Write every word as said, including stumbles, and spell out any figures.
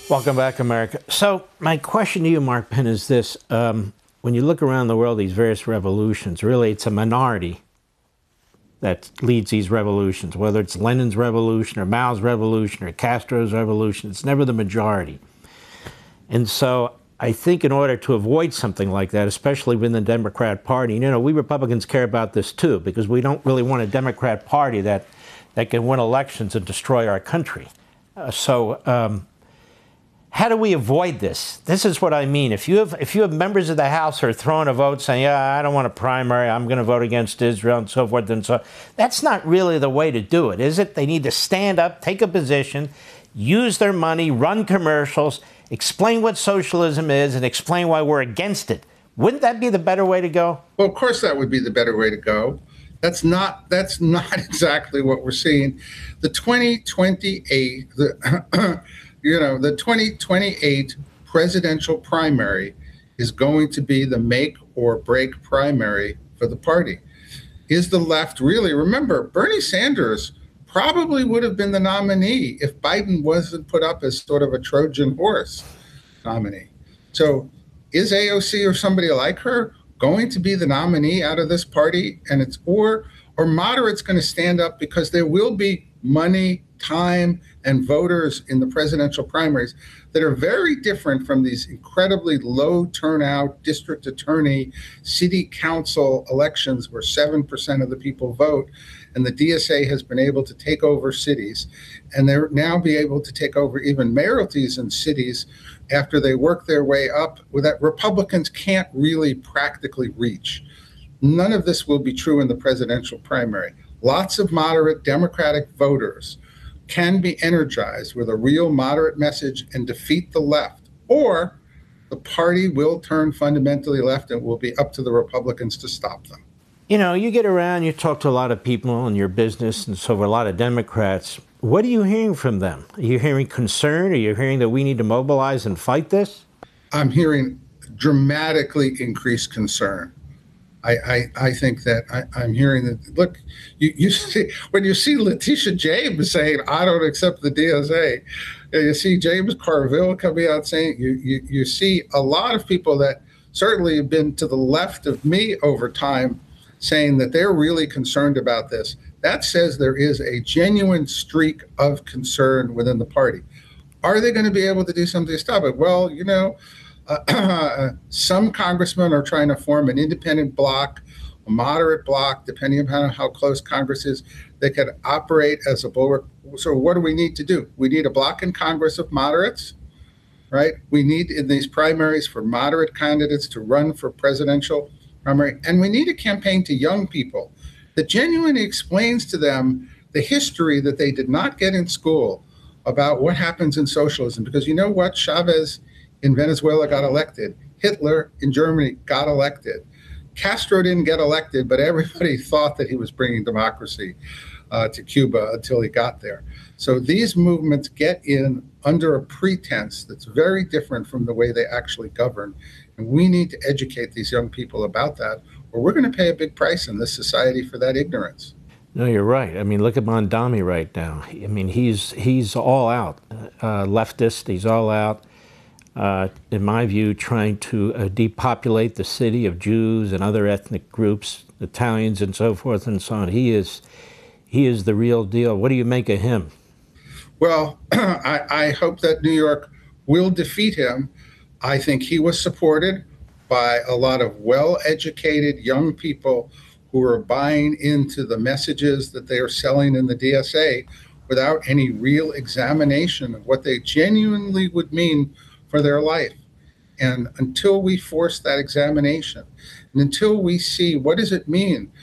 Welcome back, America. So my question to you, Mark Penn, is this. Um, when you look around the world, these various revolutions, really it's a minority that leads these revolutions, whether it's Lenin's revolution or Mao's revolution or Castro's revolution. It's never the majority. And so I think in order to avoid something like that, especially within the Democrat Party, you know, we Republicans care about this too, because we don't really want a Democrat Party that, that can win elections and destroy our country. Uh, so um, how do we avoid this? This is what I mean. If you have if you have members of the House who are throwing a vote saying, yeah, I don't want a primary, I'm going to vote against Israel and so forth and so on, that's not really the way to do it, is it? They need to stand up, take a position, use their money, run commercials, explain what socialism is, and explain why we're against it. Wouldn't that be the better way to go? Well, of course that would be the better way to go. That's not that's not exactly what we're seeing. The twenty twenty-eight, the you know, the twenty twenty-eight presidential primary is going to be the make or break primary for the party. Is the left really? Remember, Bernie Sanders probably would have been the nominee if Biden wasn't put up as sort of a Trojan horse nominee. So is A O C or somebody like her going to be the nominee out of this party? And it's or or moderates going to stand up, because there will be money, time, and voters in the presidential primaries that are very different from these incredibly low turnout district attorney, city council elections where seven percent of the people vote. And the D S A has been able to take over cities, and they're now be able to take over even mayoralties in cities after they work their way up, where that Republicans can't really practically reach. None of this will be true in the presidential primary. Lots of moderate Democratic voters can be energized with a real moderate message and defeat the left, or the party will turn fundamentally left and it will be up to the Republicans to stop them. You know, you get around, you talk to a lot of people in your business and so a lot of Democrats. What are you hearing from them? Are you hearing concern? Are you hearing that we need to mobilize and fight this? I'm hearing dramatically increased concern. I, I, I think that I, I'm hearing that, look, you, you see, when you see Letitia James saying, I don't accept the D S A, you see James Carville coming out saying, you, you, you see a lot of people that certainly have been to the left of me over time saying that they're really concerned about this. That says there is a genuine streak of concern within the party. Are they going to be able to do something to stop it? Well, you know, uh, some congressmen are trying to form an independent bloc, a moderate bloc, depending upon how close Congress is. They could operate as a bulwark. So what do we need to do? We need a bloc in Congress of moderates, right? We need in these primaries for moderate candidates to run for presidential primary. And we need a campaign to young people that genuinely explains to them the history that they did not get in school about what happens in socialism. Because you know what? Chavez in Venezuela got elected. Hitler in Germany got elected. Castro didn't get elected, but everybody thought that he was bringing democracy uh, to Cuba until he got there. So these movements get in under a pretense that's very different from the way they actually govern. And we need to educate these young people about that, or we're going to pay a big price in this society for that ignorance. No, you're right. I mean, look at Mondami right now. I mean, he's he's all out, uh, leftist. He's all out. Uh, in my view, trying to uh, depopulate the city of Jews and other ethnic groups, Italians and so forth and so on. He is, he is the real deal. What do you make of him? Well, I, I hope that New York will defeat him. I think he was supported by a lot of well-educated young people who are buying into the messages that they are selling in the D S A without any real examination of what they genuinely would mean for their life. And until we force that examination, and until we see what does it mean